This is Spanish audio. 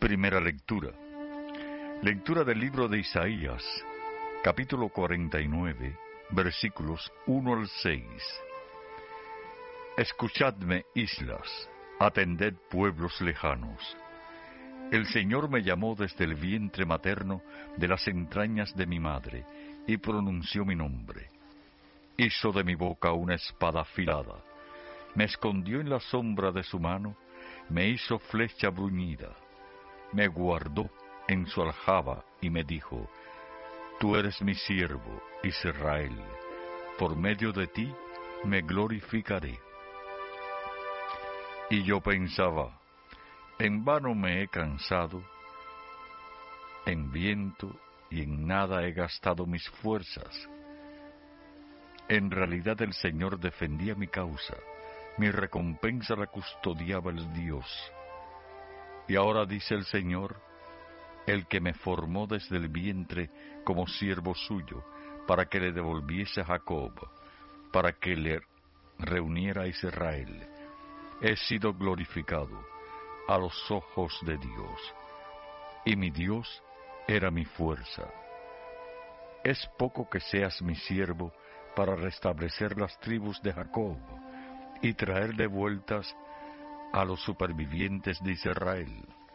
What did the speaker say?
Primera lectura. Lectura del libro de Isaías, capítulo 49, versículos 1 al 6. Escuchadme, islas, atended, pueblos lejanos. El Señor me llamó desde el vientre materno de las entrañas de mi madre, y pronunció mi nombre. Hizo de mi boca una espada afilada, me escondió en la sombra de su mano, me hizo flecha bruñida, me guardó en su aljaba y me dijo: Tú eres mi siervo, Israel, por medio de ti me glorificaré. Y yo pensaba: en vano me he cansado, en viento y en nada he gastado mis fuerzas. En realidad el Señor defendía mi causa, mi recompensa la custodiaba el Dios. Y ahora dice el Señor, el que me formó desde el vientre como siervo suyo, para que le devolviese a Jacob, para que le reuniera a Israel. He sido glorificado a los ojos de Dios, y mi Dios era mi fuerza. Es poco que seas mi siervo para restablecer las tribus de Jacob y traer de vueltas a los supervivientes de Israel.